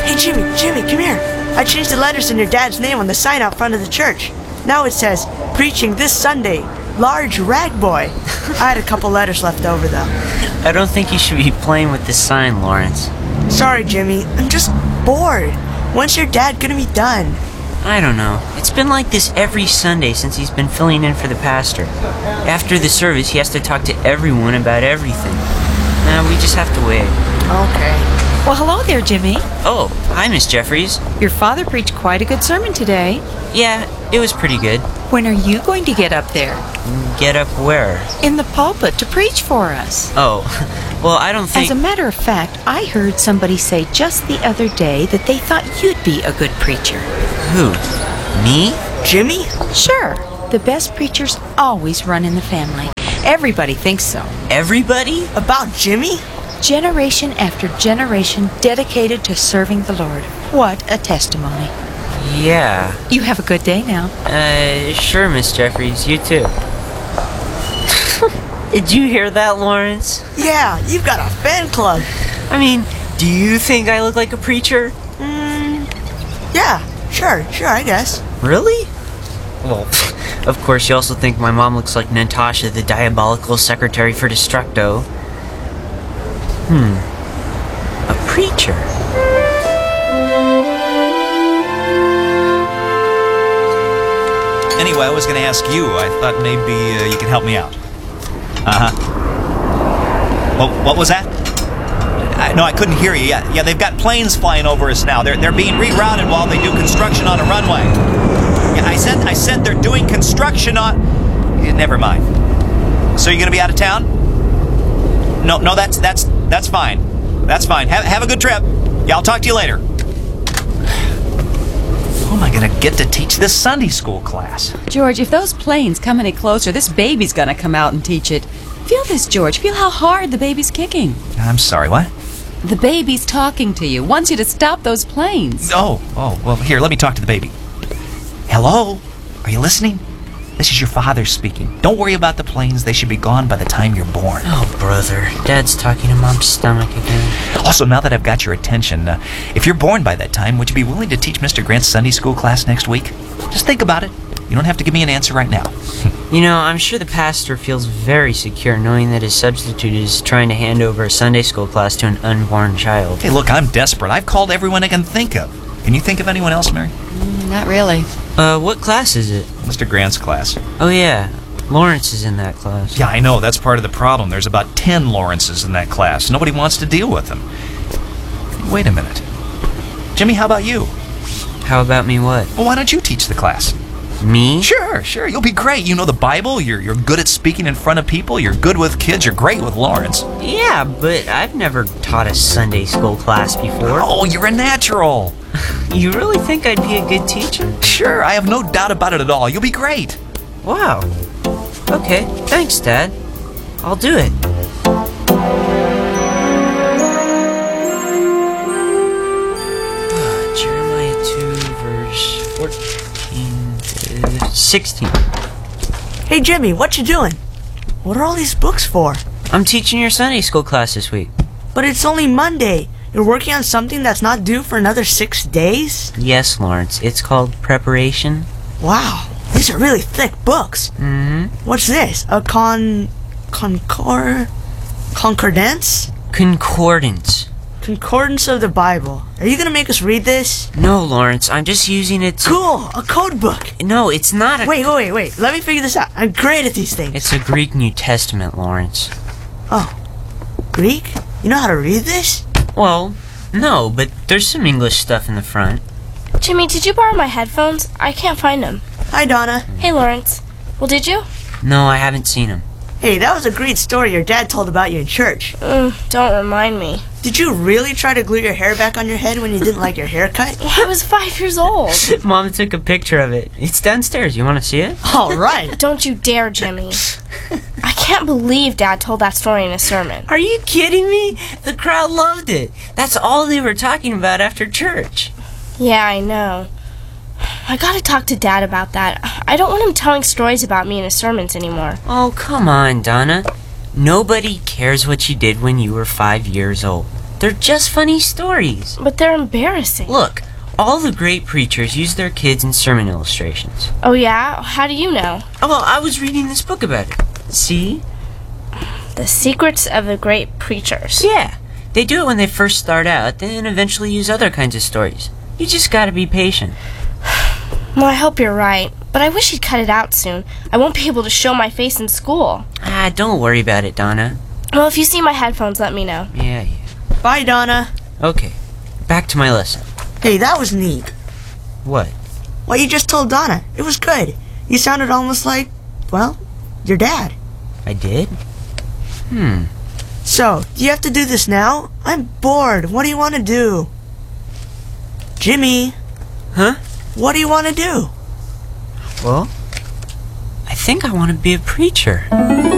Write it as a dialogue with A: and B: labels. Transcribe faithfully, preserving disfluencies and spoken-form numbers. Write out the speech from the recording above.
A: Hey, Jimmy, Jimmy, come here. I changed the letters in your dad's name on the sign out front of the church. Now it says, preaching this Sunday, Large Rag Boy. I had a couple letters left over, though.
B: I don't think you should be playing with this sign, Lawrence.
A: Sorry, Jimmy. I'm just bored. When's your dad gonna be done?
B: I don't know. It's been like this every Sunday since he's been filling in for the pastor. After the service, he has to talk to everyone about everything. Now we just have to wait.
A: Okay.
C: Well, hello there, Jimmy.
B: Oh, hi, Miss Jeffries.
C: Your father preached quite a good sermon today.
B: Yeah, it was pretty good.
C: When are you going to get up there?
B: Get up where?
C: In the pulpit to preach for us.
B: Oh, well, I don't think...
C: As a matter of fact, I heard somebody say just the other day that they thought you'd be a good preacher.
B: Who? Me?
A: Jimmy?
C: Sure. The best preachers always run in the family. Everybody thinks so.
B: Everybody?
A: About Jimmy?
C: Generation after generation dedicated to serving the Lord. What a testimony.
B: Yeah.
C: You have a good day now.
B: Uh, sure, Miss Jeffries. You too. Did you hear that, Lawrence?
A: Yeah, you've got a fan club.
B: I mean, do you think I look like a preacher?
A: Mm, yeah, sure, sure, I guess.
B: Really? Well, of course, you also think my mom looks like Natasha, the diabolical secretary for Destructo. Hmm. A preacher.
D: Anyway, I was going to ask you. I thought maybe uh, you could help me out. Uh-huh. Well, what was that? I, no, I couldn't hear you. Yeah, yeah, they've got planes flying over us now. They're they're being rerouted while they do construction on a runway. Yeah, I said I said they're doing construction on... Yeah, never mind. So you're going to be out of town? No, no, that's that's that's fine. That's fine. Have have a good trip. Yeah, I'll talk to you later. Who am I going to get to teach this Sunday school class?
E: George, if those planes come any closer, this baby's gonna come out and teach it. Feel this, George. Feel how hard the baby's kicking.
D: I'm sorry, what?
E: The baby's talking to you. Wants you to stop those planes.
D: Oh, oh, well, here, let me talk to the baby. Hello? Are you listening? This is your father speaking. Don't worry about the planes. They should be gone by the time you're born.
B: Oh, brother. Dad's talking to Mom's stomach again.
D: Also, now that I've got your attention, uh, if you're born by that time, would you be willing to teach Mister Grant's Sunday school class next week? Just think about it. You don't have to give me an answer right now.
B: You know, I'm sure the pastor feels very secure knowing that his substitute is trying to hand over a Sunday school class to an unborn child.
D: Hey, look, I'm desperate. I've called everyone I can think of. Can you think of anyone else, Mary?
E: Mm, not really.
B: Uh, what class is it?
D: Mister Grant's class.
B: Oh, yeah. Lawrence is in that class.
D: Yeah, I know. That's part of the problem. There's about ten Lawrences in that class. Nobody wants to deal with them. Wait a minute. Jimmy, how about you?
B: How about me what?
D: Well, why don't you teach the class?
B: Me?
D: Sure, sure. You'll be great. You know the Bible. You're you're good at speaking in front of people. You're good with kids. You're great with Lawrence.
B: Yeah, but I've never taught a Sunday school class before.
D: Oh, you're a natural.
B: You really think I'd be a good teacher?
D: Sure, I have no doubt about it at all. You'll be great.
B: Wow. Okay, thanks, Dad. I'll do it. Jeremiah two, verse fourteen to sixteen.
A: Hey, Jimmy, what you doing? What are all these books for?
B: I'm teaching your Sunday school class this week.
A: But it's only Monday. You're working on something that's not due for another six days?
B: Yes, Lawrence. It's called preparation.
A: Wow, these are really thick books.
B: Mm-hmm.
A: What's this? A con... Concor... Concordance?
B: Concordance.
A: Concordance of the Bible. Are you gonna make us read this?
B: No, Lawrence. I'm just using it to...
A: Cool! A code book!
B: No, it's not a...
A: Wait, wait, wait, wait. Let me figure this out. I'm great at these things.
B: It's a Greek New Testament, Lawrence.
A: Oh. Greek? You know how to read this?
B: Well, no, but there's some English stuff in the front.
F: Jimmy, did you borrow my headphones? I can't find them.
A: Hi, Donna.
F: Hey, Lawrence. Well, did you?
B: No, I haven't seen them.
A: Hey, that was a great story your dad told about you in church.
F: Mm, don't remind me.
A: Did you really try to glue your hair back on your head when you didn't like your haircut?
F: I was five years old.
B: Mom took a picture of it. It's downstairs. You want to see it?
A: All right.
F: Don't you dare, Jimmy. I can't believe Dad told that story in a sermon.
B: Are you kidding me? The crowd loved it. That's all they were talking about after church.
F: Yeah, I know. I gotta talk to Dad about that. I don't want him telling stories about me in his sermons anymore.
B: Oh, come on, Donna. Nobody cares what you did when you were five years old. They're just funny stories.
F: But they're embarrassing.
B: Look, all the great preachers use their kids in sermon illustrations.
F: Oh, yeah? How do you know?
B: Oh, well, I was reading this book about it. See?
F: The Secrets of the Great Preachers.
B: Yeah. They do it when they first start out, then eventually use other kinds of stories. You just gotta be patient.
F: Well, I hope you're right. But I wish he'd cut it out soon. I won't be able to show my face in school.
B: Ah, don't worry about it, Donna.
F: Well, if you see my headphones, let me know.
B: Yeah, yeah.
A: Bye, Donna.
B: Okay, back to my lesson.
A: Hey, that was neat.
B: What?
A: What you just told Donna. It was good. You sounded almost like, well, your dad.
B: I did? Hmm.
A: So, do you have to do this now? I'm bored. What do you want to do? Jimmy,
B: Huh?
A: what do you want to do?
B: Well, I think I want to be a preacher.